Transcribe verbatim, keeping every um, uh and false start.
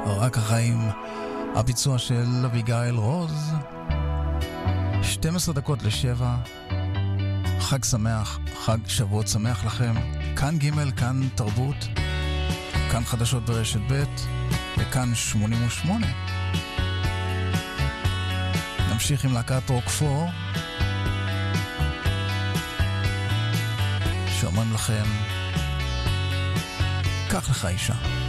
רק החיים, הביצוע של אביגיל רוז. שתים עשרה דקות לשבע, חג שמח, חג שבועות שמח לכם. כאן ג', כאן תרבות, כאן חדשות ברשת ב', וכאן שמונים ושמונה. נמשיך עם להקת רוקפור, שאומרים לכם, קח לך אישה.